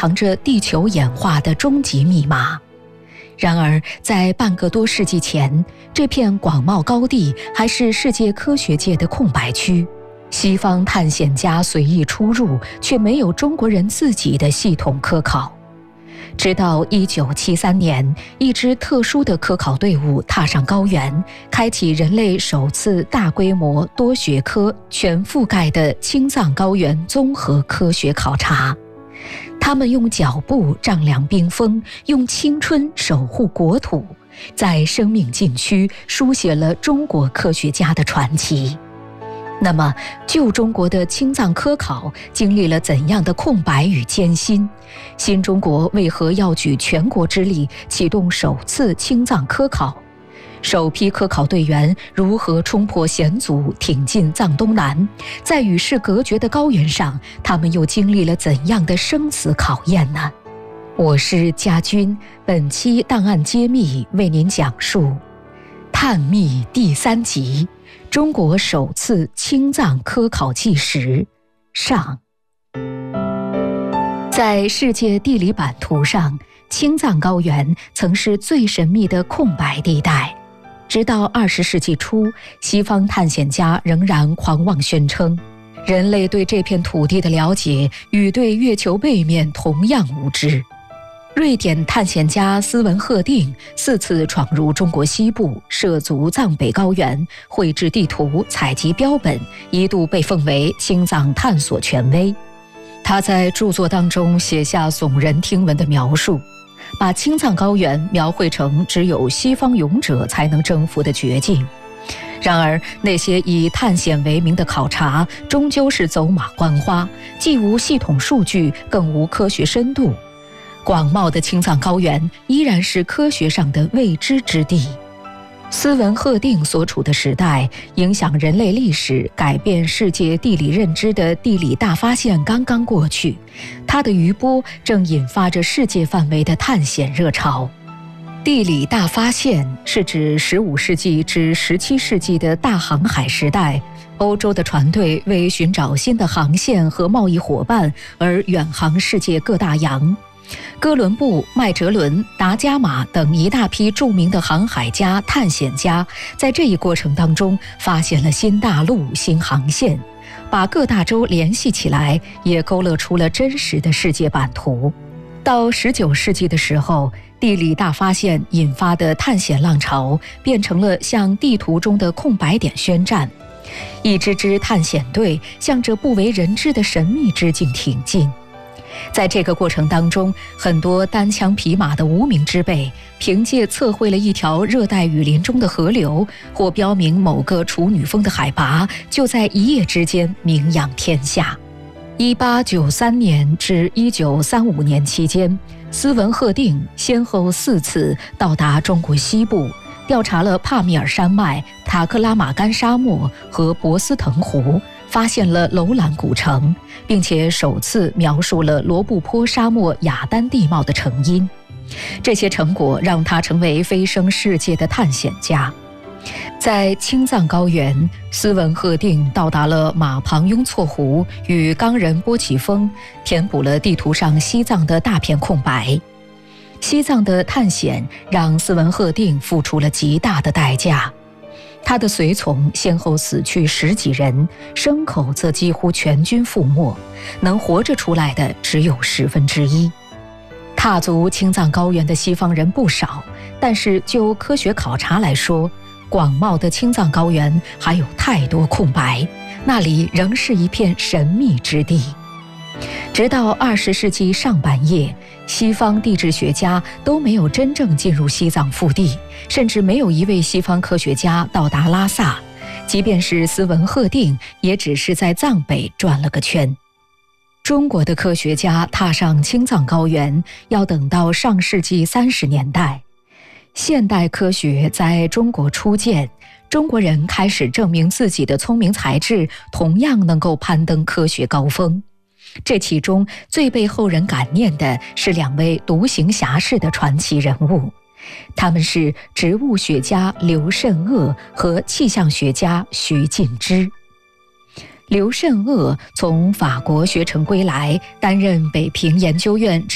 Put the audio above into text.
藏着地球演化的终极密码。然而，在半个多世纪前，这片广袤高地还是世界科学界的空白区，西方探险家随意出入，却没有中国人自己的系统科考。直到1973年，一支特殊的科考队伍踏上高原，开启人类首次大规模、多学科、全覆盖的青藏高原综合科学考察。他们用脚步丈量冰封，用青春守护国土，在生命禁区书写了中国科学家的传奇。那么，旧中国的青藏科考经历了怎样的空白与艰辛？新中国为何要举全国之力启动首次青藏科考？首批科考队员如何冲破险阻，挺进藏东南？在与世隔绝的高原上，他们又经历了怎样的生死考验呢？我是家军，本期档案揭秘为您讲述探秘第3集。中国首次青藏科考纪实上。在世界地理版图上，青藏高原曾是最神秘的空白地带。直到20世纪初，西方探险家仍然狂妄宣称，人类对这片土地的了解与对月球背面同样无知。瑞典探险家斯文赫定4次闯入中国西部，涉足藏北高原，绘制地图，采集标本，一度被奉为青藏探索权威。他在著作当中写下耸人听闻的描述，把青藏高原描绘成只有西方勇者才能征服的绝境。然而，那些以探险为名的考察，终究是走马观花，既无系统数据，更无科学深度。广袤的青藏高原依然是科学上的未知之地。斯文赫定所处的时代，影响人类历史、改变世界地理认知的地理大发现刚刚过去，它的余波正引发着世界范围的探险热潮。地理大发现是指15世纪至17世纪的大航海时代，欧洲的船队为寻找新的航线和贸易伙伴而远航世界各大洋。哥伦布、麦哲伦、达伽马等一大批著名的航海家、探险家，在这一过程当中发现了新大陆、新航线，把各大洲联系起来，也勾勒出了真实的世界版图。到19世纪的时候，地理大发现引发的探险浪潮，变成了向地图中的空白点宣战。一支支探险队向着不为人知的神秘之境挺进。在这个过程当中，很多单枪匹马的无名之辈，凭借测绘了一条热带雨林中的河流，或标明某个处女峰的海拔，就在一夜之间名扬天下。1893年至1935年期间，斯文赫定先后4次到达中国西部，调查了帕米尔山脉、塔克拉玛干沙漠和博斯腾湖，发现了楼兰古城，并且首次描述了罗布泊沙漠雅丹地貌的成因。这些成果让他成为飞升世界的探险家。在青藏高原，斯文赫定到达了马旁雍措湖与冈仁波齐峰，填补了地图上西藏的大片空白。西藏的探险让斯文赫定付出了极大的代价。他的随从先后死去10几人，牲口则几乎全军覆没，能活着出来的只有1/10。踏足青藏高原的西方人不少，但是就科学考察来说，广袤的青藏高原还有太多空白，那里仍是一片神秘之地。直到20世纪上半叶，西方地质学家都没有真正进入西藏腹地，甚至没有一位西方科学家到达拉萨，即便是斯文赫定，也只是在藏北转了个圈。中国的科学家踏上青藏高原，要等到上世纪30年代。现代科学在中国初建，中国人开始证明自己的聪明才智同样能够攀登科学高峰。这其中最被后人感念的是2位独行侠士的传奇人物，他们是植物学家刘慎鄂和气象学家徐敬之。刘慎鄂从法国学成归来，担任北平研究院